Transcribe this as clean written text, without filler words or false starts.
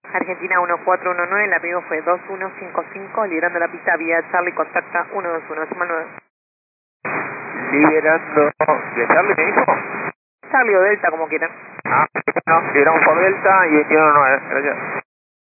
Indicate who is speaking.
Speaker 1: Argentina 1419, el amigo fue 2155, liberando la pista vía Charlie, contacta 121, suma 9.
Speaker 2: Liberando, ¿de Charlie me dijo?
Speaker 1: Charlie o Delta, como quieran.
Speaker 2: Ah, no, liberamos por Delta y 21.9, gracias.